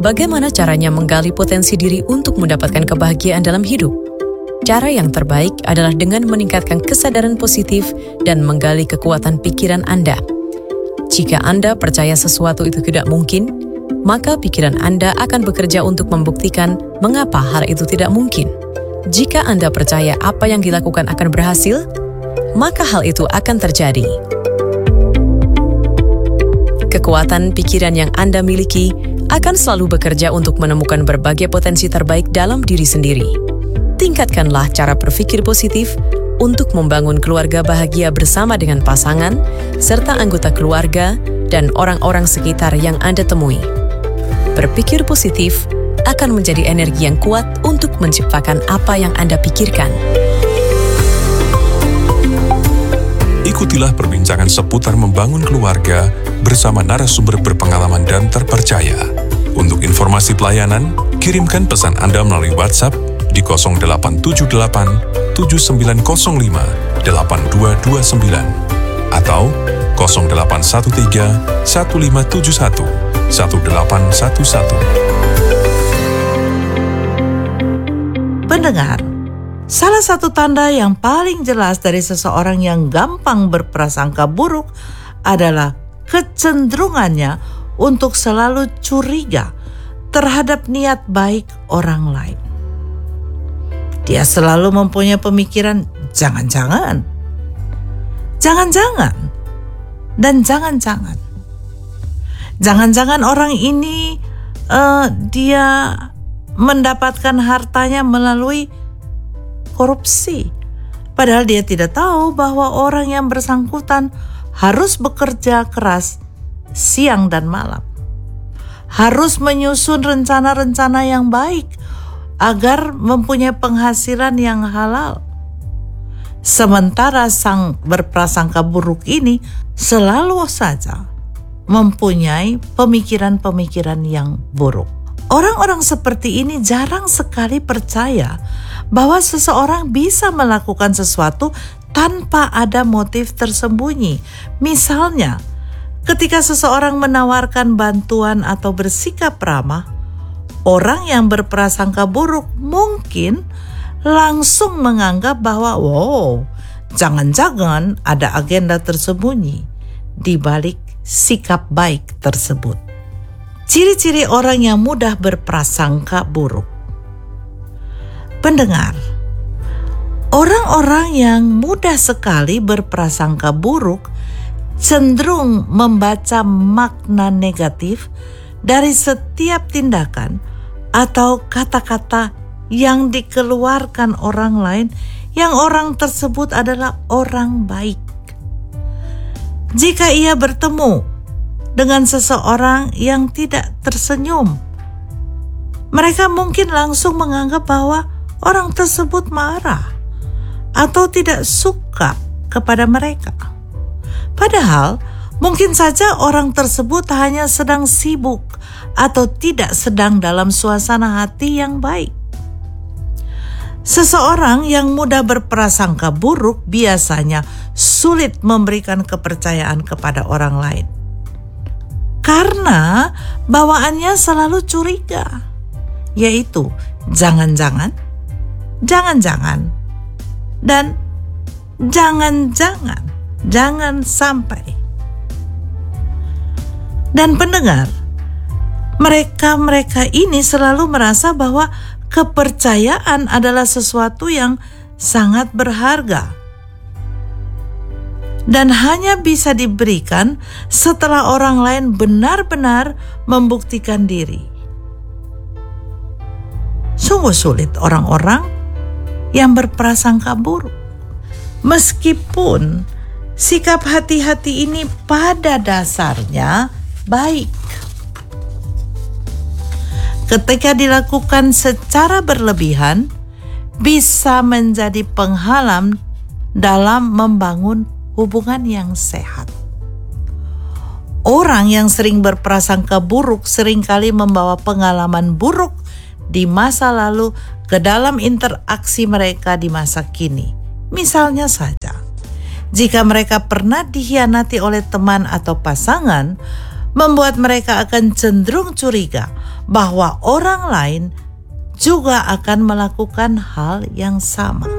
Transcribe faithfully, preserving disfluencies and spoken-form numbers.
Bagaimana caranya menggali potensi diri untuk mendapatkan kebahagiaan dalam hidup? Cara yang terbaik adalah dengan meningkatkan kesadaran positif dan menggali kekuatan pikiran Anda. Jika Anda percaya sesuatu itu tidak mungkin, maka pikiran Anda akan bekerja untuk membuktikan mengapa hal itu tidak mungkin. Jika Anda percaya apa yang dilakukan akan berhasil, maka hal itu akan terjadi. Kekuatan pikiran yang Anda miliki akan selalu bekerja untuk menemukan berbagai potensi terbaik dalam diri sendiri. Tingkatkanlah cara berpikir positif untuk membangun keluarga bahagia bersama dengan pasangan, serta anggota keluarga dan orang-orang sekitar yang Anda temui. Berpikir positif akan menjadi energi yang kuat untuk menciptakan apa yang Anda pikirkan. Ikutilah perbincangan seputar membangun keluarga bersama narasumber berpengalaman dan terpercaya. Untuk informasi pelayanan, kirimkan pesan Anda melalui WhatsApp di nol delapan tujuh delapan tujuh sembilan nol lima delapan dua dua sembilan atau nol delapan satu tiga satu lima tujuh satu satu delapan satu satu. Pendengar, salah satu tanda yang paling jelas dari seseorang yang gampang berprasangka buruk adalah kecenderungannya untuk selalu curiga terhadap niat baik orang lain. Dia selalu mempunyai pemikiran jangan-jangan, jangan-jangan, dan jangan-jangan. Jangan-jangan orang ini uh, dia mendapatkan hartanya melalui korupsi. Padahal dia tidak tahu bahwa orang yang bersangkutan harus bekerja keras siang dan malam. Harus menyusun rencana-rencana yang baik agar mempunyai penghasilan yang halal. Sementara sang berprasangka buruk ini selalu saja mempunyai pemikiran-pemikiran yang buruk. Orang-orang seperti ini jarang sekali percaya bahwa seseorang bisa melakukan sesuatu tanpa ada motif tersembunyi. Misalnya, ketika seseorang menawarkan bantuan atau bersikap ramah, orang yang berprasangka buruk mungkin langsung menganggap bahwa wow, jangan-jangan ada agenda tersembunyi di balik sikap baik tersebut. Ciri-ciri orang yang mudah berprasangka buruk. Pendengar, orang-orang yang mudah sekali berprasangka buruk cenderung membaca makna negatif dari setiap tindakan atau kata-kata yang dikeluarkan orang lain yang orang tersebut adalah orang baik. Jika ia bertemu dengan seseorang yang tidak tersenyum, mereka mungkin langsung menganggap bahwa orang tersebut marah atau tidak suka kepada mereka. Padahal mungkin saja orang tersebut hanya sedang sibuk atau tidak sedang dalam suasana hati yang baik. Seseorang yang mudah berprasangka buruk biasanya sulit memberikan kepercayaan kepada orang lain. Karena bawaannya selalu curiga, yaitu jangan-jangan, jangan-jangan, dan jangan-jangan, jangan sampai. Dan pendengar, mereka-mereka ini selalu merasa bahwa kepercayaan adalah sesuatu yang sangat berharga dan hanya bisa diberikan setelah orang lain benar-benar membuktikan diri. Sungguh sulit orang-orang yang berprasangka buruk. Meskipun sikap hati-hati ini pada dasarnya baik, ketika dilakukan secara berlebihan bisa menjadi penghalang dalam membangun hubungan yang sehat. Orang yang sering berprasangka buruk seringkali membawa pengalaman buruk di masa lalu ke dalam interaksi mereka di masa kini. Misalnya saja, jika mereka pernah dikhianati oleh teman atau pasangan, membuat mereka akan cenderung curiga bahwa orang lain juga akan melakukan hal yang sama.